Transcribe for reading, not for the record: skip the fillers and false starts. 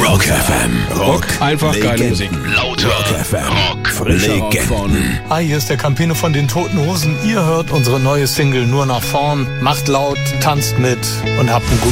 Rock FM. Rock. Einfach geile Legenden. Musik. Lauter. Rock FM. Rock. Frischer Rock Legenden. Hi, hier ist der Campino von den Toten Hosen. Ihr hört unsere neue Single Nur nach vorn. Macht laut, tanzt mit und habt einen guten